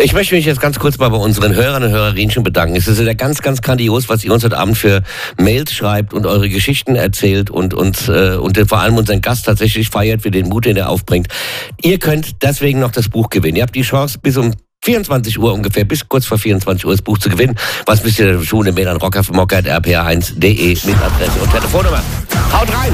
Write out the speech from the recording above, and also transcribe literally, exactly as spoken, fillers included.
Ich möchte mich jetzt ganz kurz mal bei unseren Hörern und Hörerinnen bedanken. Es ist ja ganz, ganz grandios, was ihr uns heute Abend für Mails schreibt und eure Geschichten erzählt und uns äh, und vor allem unseren Gast tatsächlich feiert für den Mut, den er aufbringt. Ihr könnt deswegen noch das Buch gewinnen. Ihr habt die Chance, bis um vierundzwanzig Uhr ungefähr, bis kurz vor vierundzwanzig Uhr das Buch zu gewinnen. Was müsst ihr tun? Mail an rocker f m o k at r p r eins punkt d e mit Adresse und Telefonnummer. Haut rein!